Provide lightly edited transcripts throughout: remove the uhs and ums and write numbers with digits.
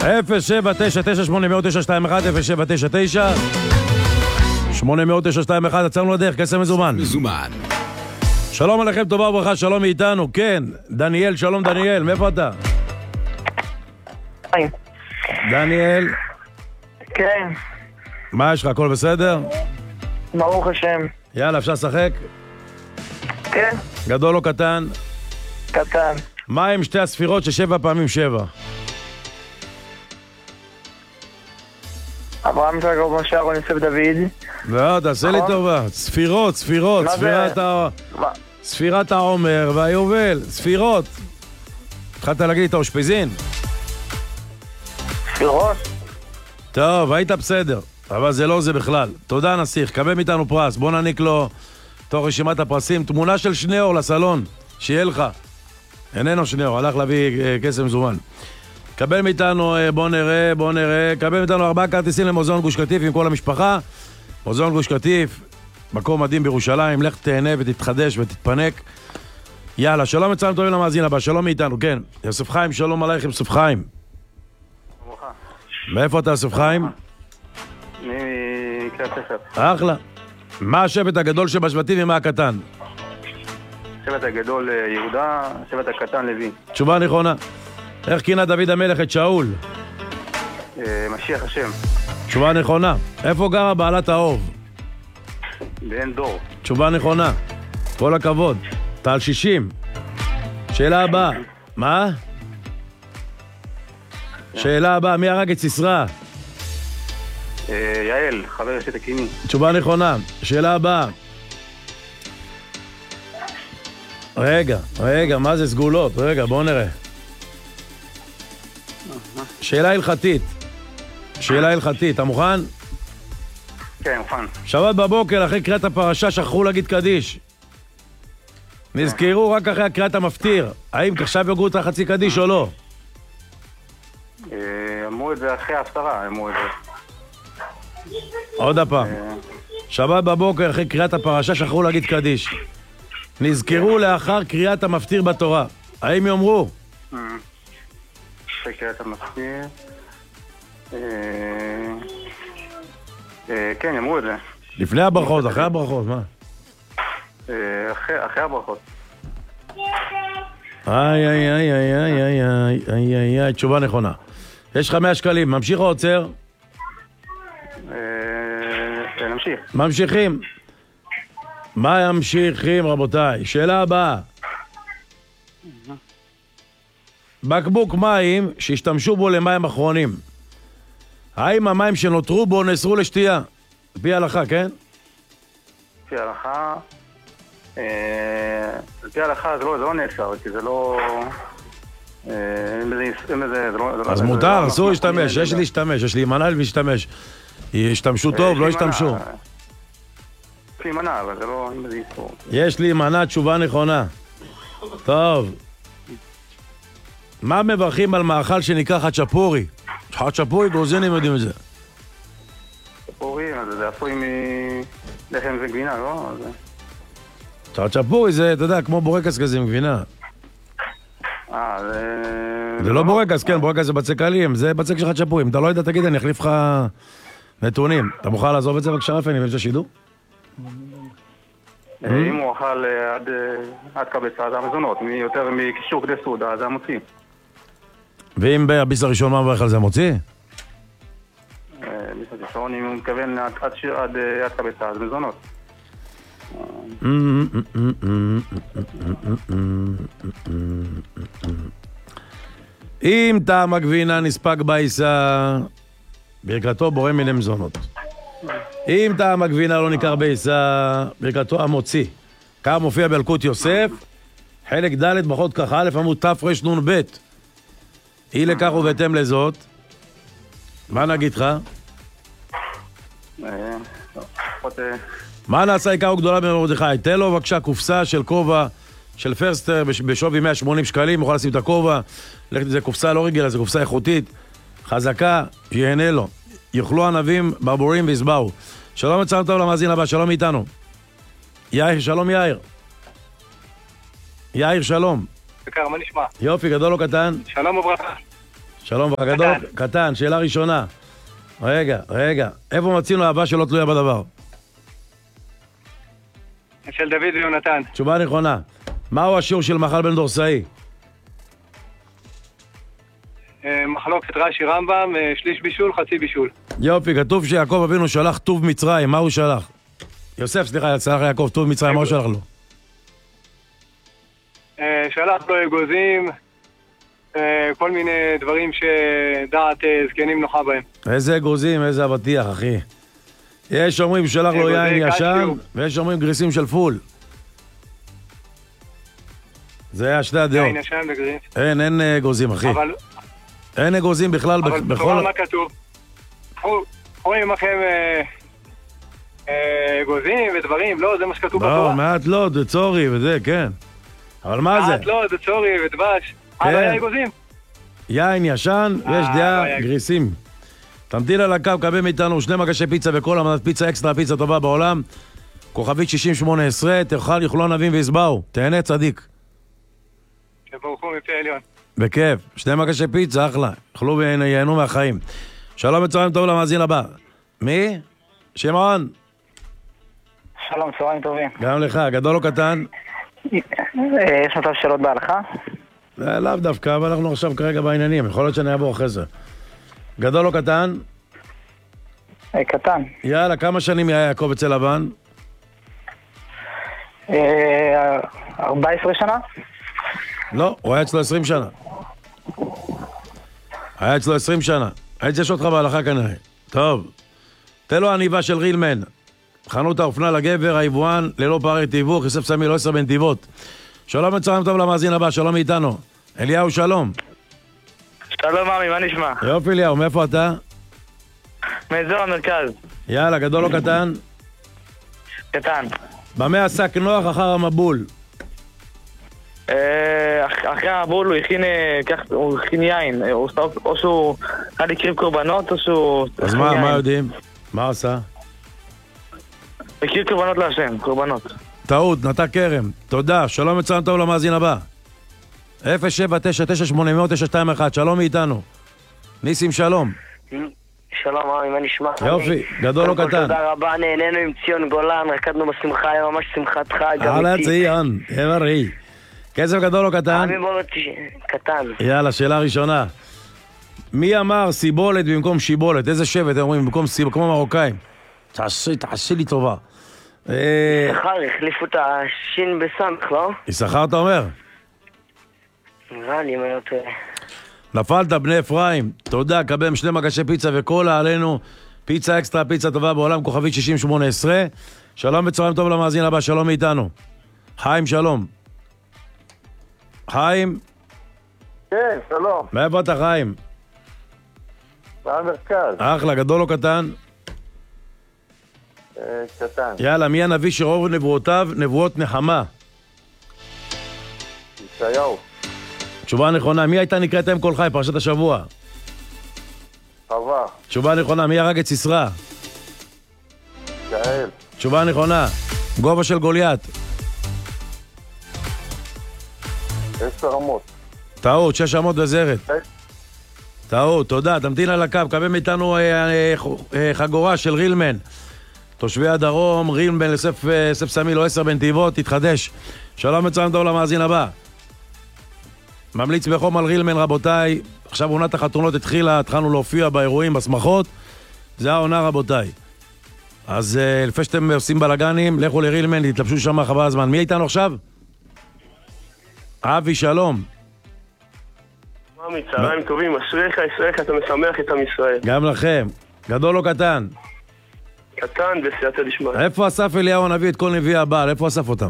079-921-079-800-921 עצרנו לדרך, כסף מזומן. שלום עליכם, טובה וברכה, שלום מאיתנו, כן, דניאל, שלום דניאל, מאיפה אתה? דניאל. כן. מה יש לך, הכל בסדר? ברוך השם. יאללה, אפשר לשחק? כן. גדול או קטן? קטן. מה עם שתי הספירות ש7 פעמים 7? אברהם יצחק משה אהרון יוסף דוד. לא, תעשה לי טובה. ספירות. ספירת העומר והיובל. ספירות. התחלת להגיד את האושפיזין? ספירות? טוב, היית בסדר. אבל זה לא זה בכלל. תודה נסיך, קבל מאיתנו פרס. בוא נעניק לו תוך רשימת הפרסים תמונה של שניאור לסלון. שיהיה לך. איננו שניאור, הלך להביא כסף מזומן. קבל מאיתנו, בוא נראה, קבל מאיתנו 4 כרטיסים למוזיאון גוש קטיף עם כל המשפחה. מוזיאון גוש קטיף, מקום מדהים בירושלים, לך תהנה ותתחדש ותתפנק. יאללה, שלום אצלנו טובים למאזין הבא, שלום מאיתנו, כן. יוסף חיים, שלום עלייכם, יוסף חיים. ברוכה. מאיפה אתה, יוסף חיים? מקריית ספר. אחלה. מה השבט הגדול שבשבטים ומה הקטן? השבט הגדול יהודה, השבט הקטן לוי. תשובה נכונה. איך כינה דוד המלך את שאול? משיח השם. תשובה נכונה. איפה גרה בעלת האוב? בעין דור. תשובה נכונה. כל הכבוד. אתה על 60. שאלה הבאה. מה? שאלה הבאה, מי הרג את סיסרא? יעל, חבר אשת הקיני. תשובה נכונה. שאלה הבאה. רגע, מה זה סגולות? רגע, בואו נראה. שאלה הלכתית, אתה מוכן? כן, מוכן. שבת בבוקר, אחרי קריאת הפרשה, שכחו להגיד קדיש. נזכרו רק אחרי קריאת המפטיר. האם עכשיו יוגרו את החצי קדיש או לא? אמרו את זה אחרי ההפטרה, אמרו את זה. עוד הפעם. שבת בבוקר, אחרי קריאת הפרשה, שכחו להגיד קדיש. נזכרו לאחר קריאת המפטיר בתורה. האם יאמרו? אחרי קריאת המפטיר... כן, יאמרו את זה. לפני הברכות, אחרי הברכות, מה? אחרי הברכות. איי, תשובה נכונה. יש לך 100 שקלים, ממשיך או עוצר? נמשיך. ממשיכים. מה ממשיכים, רבותיי? שאלה הבאה. בקבוק מים שהשתמשו בו למים אחרונים. האם המים שנותרו בו נאסרו לשתייה? על פי ההלכה, כן? על פי ההלכה זה לא נאסר, כי זה לא... אז מותר, אסור להשתמש, יש להשתמש, יש להימנע להשתמש. ישתמשו טוב, לא ישתמשו. יש להימנע, אבל זה לא... יש להימנע, תשובה נכונה. טוב. מה מברכים על מאכל שנקרא חצ'פורי? חצ'פורי, גרוזינים יודעים את זה. חצ'פורי, זה עשוי מלחם וגבינה, לא? חצ'פורי זה, אתה יודע, כמו בורקס כזה עם גבינה. זה לא בורקס, כן, בורקס זה בצק קלים, זה בצק של חצ'פורי. אם אתה לא יודע, תגיד, אני אחליף לך נתונים. אתה מוכן לעזוב את זה בבקשה, רפי, אני מבין שהשידור? אם הוא אכל עד קבצה, זה המזונות, יותר מקישור כדי סעודה, זה המוציא. ואם בביס הראשון מה מברך על זה מוציא? ביס הראשון, אם הוא מתכוון עד קבצה, זה מזונות. אם טעם הגבינה נספק בעיסה, ברכתו בורא מיני מזונות. אם טעם הגבינה לא ניכר בעיסה, ברכתו המוציא. כך מופיע בילקוט יוסף, חלק ד' בחוד כ"א עמוד תרנ"ב. אי לכך ובהתאם לזאת, מה נגיד לך? מה נעשה עיקר וגדולה במרדכי? תן לו בבקשה קופסה של כובע של פרסטר בשווי 180 שקלים, יכול לשים את הכובע, זה קופסה לא רגילה, זה קופסה איכותית, חזקה, שיהנה לו. יאכלו ענבים, ברבורים ויסבאו. שלום אצלנו טוב למאזין הבא, שלום איתנו. יאיר, שלום יאיר. יאיר, שלום. יקר, מה נשמע? יופי, גדול או קטן? שלום וברכה. שלום וגדול, קטן, שאלה ראשונה. רגע, איפה מצינו אהבה שלא תלויה בדבר? של דוד ויונתן. תשובה נכונה. מהו השיעור של מאכל בן דורסאי? מחלוקת רש"י רמב"ם, שליש בישול, חצי בישול. יופי, כתוב שיעקב אבינו שלח טוב מצרים, מה הוא שלח? יוסף, סליחה, שלח יעקב טוב מצרים, מה הוא שלח לו? שלח לו אגוזים, כל מיני דברים שדעת זקנים נוחה בהם. איזה אגוזים, איזה אבטיח, אחי. יש אומרים שלח לו יין ישן, ויש אומרים גריסים של פול. זה היה שתי הדעות. יין ישן וגריס. אין אגוזים, אחי. אין אגוזים בכלל. אבל בתורה מה כתוב? רואים לכם אגוזים ודברים, לא, זה מה שכתוב בתורה. לא, מעט לא, זה צורי וזה, כן. אבל מה זה? מעט לא, זה צורי ודבש. לא היה אגוזים? יין ישן, יש דעה, גריסים. תמתין על הקו, קבל מאיתנו 2 מגשי פיצה וכל המנת פיצה אקסטרה, פיצה טובה בעולם. כוכבית 6018, תאכל יאכלו נבים ויסבאו. תהנה צדיק. שברוכו מפי העליון. בכיף, 2 מגשי פיצה, אחלה. יאכלו וייהנו מהחיים. שלום וצהריים טוב למאזין הבא. מי? שמעון. שלום, צהריים טובים. גם לך, גדול או קטן? יש מצב שאלות בהלכה? לאו דווקא, אבל אנחנו עכשיו כרגע בעניינים. יכול להיות שאני אעבור אחרי זה. גדול או קטן? קטן. יאללה, כמה שנים היה יעקב אצל לבן? 14 שנה? לא, הוא היה אצלו 20 שנה. היה אצלו 20 שנה. הייתי יש אותך בהלכה כנראה. טוב. תן לו עניבה של רילמן. חנות האופנה לגבר, היבואן, ללא פערי תיווך, יוסף סמי, לא 10 בנתיבות. שלום וצהריים טוב למאזין הבא, שלום מאיתנו. אליהו, שלום. שלום עמי, מה נשמע? יופי אליהו, מאיפה אתה? מאזור המרכז. יאללה, גדול או קטן? קטן. במה עסק נוח אחר המבול? אחרי המבול הוא הכין יין, או שהוא היה לקריב קורבנות או שהוא... אז מה יודעים? מה עשה? הקריב קורבנות להשם, קורבנות. טעות, נתן כרם. תודה, שלום וצהריים טוב למאזין הבא. 079980091, שלום מאיתנו. ניסים שלום. שלום עמי, מה נשמע? יופי, גדול או קטן? תודה רבה, נהנינו עם ציון גולן, רקדנו בשמחה, היה ממש שמחת חג. הלאה ציון, אברי. כסף גדול או קטן? עמי בולות קטן. יאללה, שאלה ראשונה. מי אמר סיבולת במקום שיבולת? איזה שבט הם אומרים במקום סיבולת, כמו מרוקאים? תעשי לי טובה. יששכר, החליפו את השין בסמך, לא? יששכר אתה אומר? נראה לי, מה יותר... נפלת בני אפרים, תודה, קבל 2 מגשי פיצה וקולה עלינו, פיצה אקסטרה, פיצה טובה בעולם, כוכבית 6018. שלום וצהריים טוב למאזין הבא, שלום מאיתנו. חיים, שלום. חיים? כן, שלום. מאיפה אתה חיים? במרכז. אחלה, גדול או קטן? קטן. יאללה, מי הנביא שרוב נבואותיו נבואות נחמה? ישעיהו. תשובה נכונה, מי הייתה נקראת אם כל חי, פרשת השבוע? חווה. תשובה נכונה, מי הרג את סיסרא? יעל. תשובה נכונה, גובה של גוליית. 10 אמות. טעות, 6 אמות וזרת. טעות, תודה, תמתין על הקו, קבל מאיתנו חגורה של רילמן. תושבי הדרום, רילמן לסף סמי, לא 10 בנתיבות, תתחדש. שלום וצהריים טוב למאזין הבא. ממליץ בחום על רילמן, רבותיי. עכשיו עונת החתונות התחלנו להופיע באירועים, בשמחות. זה העונה, רבותיי. אז לפני שאתם עושים בלגנים, לכו לרילמן, תתלבשו שם חבל הזמן. מי איתנו עכשיו? אבי, שלום. ממי, צהריים טובים, אשריך, אתה משמח את עם ישראל. גם לכם. גדול או קטן? קטן בסייעתא דשמיא. איפה אסף אליהו הנביא את כל נביאי הבעל? איפה אסף אותם?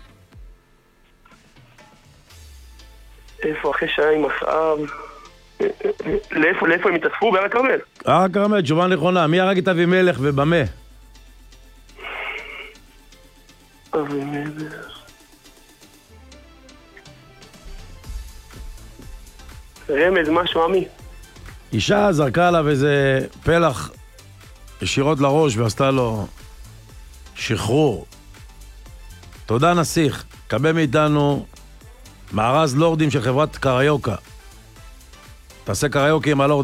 איפה אחרי שהיה עם אחאב? לאיפה הם התאספו? בהר הכרמל. הר הכרמל, תשובה נכונה. מי הרג את אבימלך ובמה? אבימלך. רמז, משהו עמי. אישה זרקה עליו איזה פלח ישירות לראש ועשתה לו שחרור. תודה נסיך, קבל מאיתנו מארז לורדים של חברת קריוקה. תעשה קריוקי עם הלורד